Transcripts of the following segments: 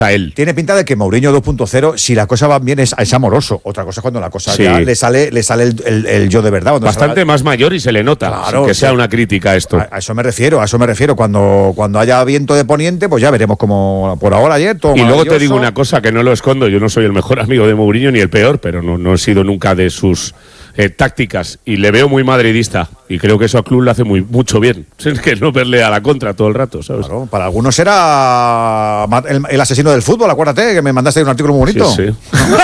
a él. Tiene pinta de que Mourinho 2.0, si la cosa va bien, es amoroso. Otra cosa es cuando la cosa ya le sale el yo de verdad. Bastante más mayor y se le nota, claro, sin que sea una crítica a esto. A eso me refiero. Cuando haya viento de poniente, pues ya veremos cómo por ahora ayer todo. Y luego te digo una cosa que no lo escondo, yo no soy el mejor amigo de Mourinho ni el peor, pero no he sido nunca de sus tácticas y le veo muy madridista y creo que eso al club le hace mucho bien. Es que no verle a la contra todo el rato, ¿sabes? Claro, para algunos era el asesino del fútbol, acuérdate que me mandaste un artículo muy bonito. Sí.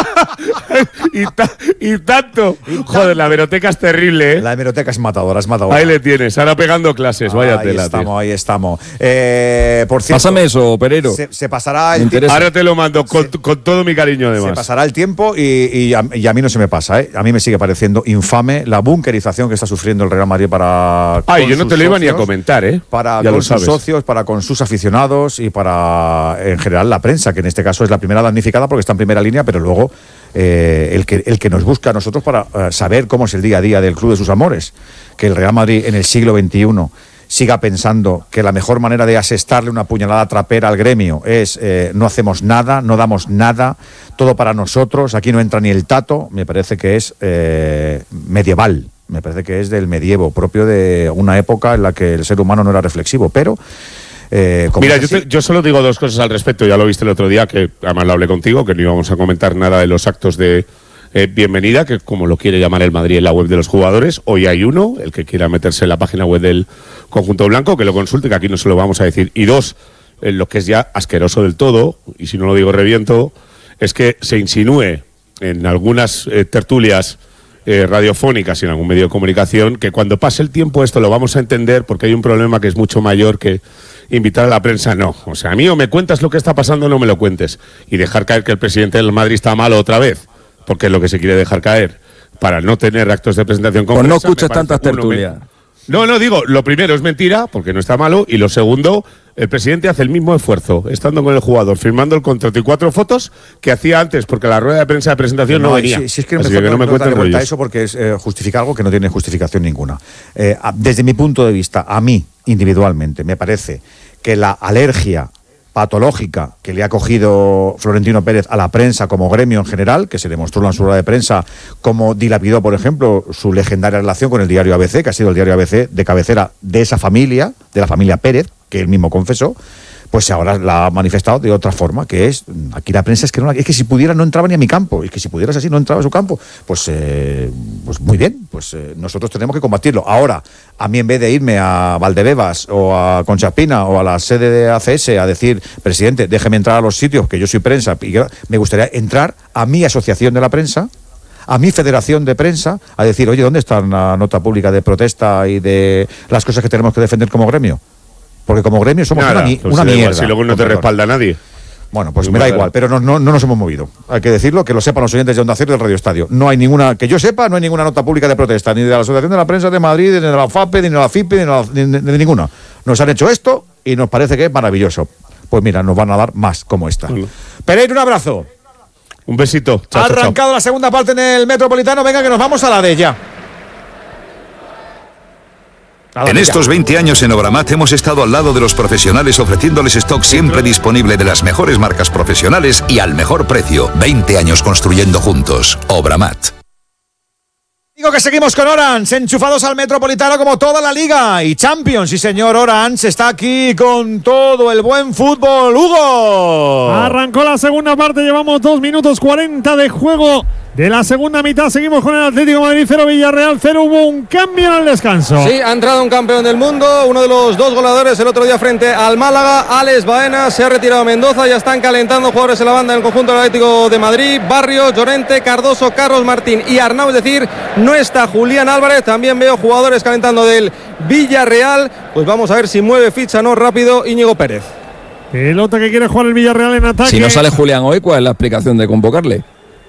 y tanto. Joder, la hemeroteca es terrible, ¿eh? La hemeroteca es matadora, Ahí le tienes, ahora pegando clases, vaya tela. Ahí estamos. Por cierto, pásame eso, Pereiro. Se pasará el tiempo. Ahora te lo mando con todo mi cariño, además. Se pasará el tiempo y a mí no se me pasa, ¿eh? A mí me sigue pareciendo infame la bunkerización que está sufriendo el Real Madrid para. Yo no te lo iba ni a comentar, ¿eh? Para con sus socios, para con sus aficionados y para, en general, la prensa, que en este caso es la primera damnificada porque está en primera línea, pero luego el que nos busca a nosotros para saber cómo es el día a día del club de sus amores. Que el Real Madrid en el siglo XXI siga pensando que la mejor manera de asestarle una puñalada trapera al gremio es no hacemos nada, no damos nada, todo para nosotros, aquí no entra ni el tato, me parece que es medieval, me parece que es del medievo, propio de una época en la que el ser humano no era reflexivo, pero... Mira, yo solo digo dos cosas al respecto, ya lo viste el otro día, que además lo hablé contigo, que no íbamos a comentar nada de los actos de bienvenida, que como lo quiere llamar el Madrid en la web de los jugadores, hoy hay uno, el que quiera meterse en la página web del conjunto blanco, que lo consulte, que aquí no se lo vamos a decir. Y dos, lo que es ya asqueroso del todo, y si no lo digo reviento, es que se insinúe en algunas tertulias radiofónicas y en algún medio de comunicación que cuando pase el tiempo esto lo vamos a entender porque hay un problema que es mucho mayor que invitar a la prensa. No, o sea, a mí o me cuentas lo que está pasando o no me lo cuentes, y dejar caer que el presidente del Madrid está malo otra vez, porque es lo que se quiere dejar caer, para no tener actos de presentación con pues no escuches tantas tertulias. No, digo, lo primero es mentira, porque no está malo, y lo segundo, el presidente hace el mismo esfuerzo, estando con el jugador, firmando el contrato y 4 fotos, que hacía antes, porque la rueda de prensa de presentación no venía. Si es que no me cuenten rollos. Eso porque es justificar algo que no tiene justificación ninguna. Desde mi punto de vista, a mí, individualmente, me parece que la alergia patológica que le ha cogido Florentino Pérez a la prensa como gremio en general, que se demostró en su rueda de prensa, como dilapidó, por ejemplo, su legendaria relación con el diario ABC, que ha sido el diario ABC de cabecera de esa familia, de la familia Pérez, que él mismo confesó, pues ahora la ha manifestado de otra forma, que es, aquí la prensa es que si pudiera no entraba ni a mi campo, y que si pudieras así no entraba a su campo, pues muy bien, nosotros tenemos que combatirlo. Ahora, a mí en vez de irme a Valdebebas o a Concha Espina o a la sede de ACS a decir, presidente, déjeme entrar a los sitios, que yo soy prensa, y me gustaría entrar a mi asociación de la prensa, a mi federación de prensa, a decir, oye, ¿dónde está la nota pública de protesta y de las cosas que tenemos que defender como gremio? Porque como gremio somos una mierda. Igual, si luego no te respalda nadie. Bueno, pues me da igual, pero no nos hemos movido. Hay que decirlo, que lo sepan los oyentes de Onda Cero y del Radio Estadio. No hay ninguna, que yo sepa, no hay ninguna nota pública de protesta, ni de la Asociación de la Prensa de Madrid, ni de la FAPE, ni de la FIPE, ni de ninguna. Nos han hecho esto y nos parece que es maravilloso. Pues mira, nos van a dar más como esta. Bueno. Pereiro, un abrazo. Un besito. Chao, ha arrancado la segunda parte en el Metropolitano. Venga, que nos vamos a la de ya. En estos 20 años en Obramat hemos estado al lado de los profesionales ofreciéndoles stock siempre disponible de las mejores marcas profesionales y al mejor precio. 20 años construyendo juntos. Obramat. Digo que seguimos con Orange, enchufados al Metropolitano como toda la Liga. Y Champions, sí señor, Orange está aquí con todo el buen fútbol. ¡Hugo! Arrancó la segunda parte, llevamos 2 minutos 40 de juego de la segunda mitad. Seguimos con el Atlético de Madrid 0, Villarreal 0. Hubo un cambio en el descanso. Sí, ha entrado un campeón del mundo, uno de los 2 goleadores el otro día frente al Málaga, Alex Baena. Se ha retirado Mendoza, ya están calentando jugadores en la banda del conjunto del Atlético de Madrid. Barrios, Llorente, Cardoso, Carlos Martín y Arnau, es decir, no está Julián Álvarez. También veo jugadores calentando del Villarreal. Pues vamos a ver si mueve ficha no rápido Íñigo Pérez. Pelota que quiere jugar el Villarreal en ataque. Si no sale Julián hoy, ¿cuál es la explicación de convocarle?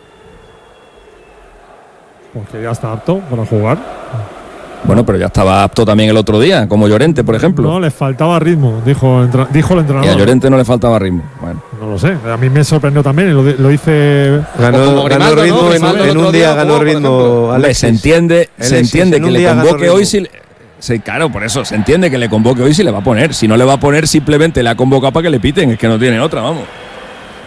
Porque ya está apto para jugar. Bueno, pero ya estaba apto también el otro día, como Llorente, por ejemplo. No, le faltaba ritmo, dijo el entrenador. Y a Llorente no le faltaba ritmo. Bueno. No lo sé, a mí me sorprendió también, lo hice. Ganó ritmo, ¿no? en un día ganó ritmo. Se entiende que le convoque hoy sí, claro, por eso se entiende que le convoque hoy si le va a poner. Si no le va a poner, simplemente le ha convocado para que le piten, es que no tiene otra, vamos.